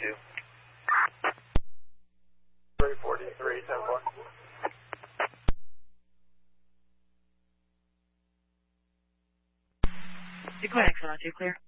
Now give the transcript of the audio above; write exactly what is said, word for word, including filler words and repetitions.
two. three forty-three, ten four. You go ahead, Exxon two, clear.